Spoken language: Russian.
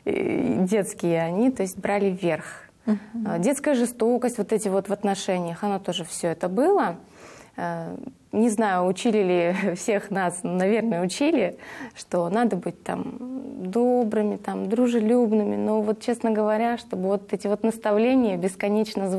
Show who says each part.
Speaker 1: детские, они, то есть, брали верх. Детская жестокость вот эти вот в отношениях, оно тоже все это было. Не знаю, учили ли всех нас, наверное, учили, что надо быть там добрыми, там, дружелюбными. Но вот, честно говоря, чтобы вот эти вот наставления бесконечно звучали,